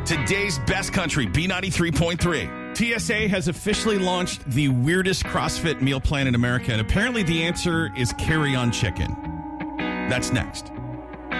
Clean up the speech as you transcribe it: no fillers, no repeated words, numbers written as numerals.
Today's best country, B93.3. TSA has officially launched the weirdest CrossFit meal plan in America, and apparently the answer is carry-on chicken. That's next.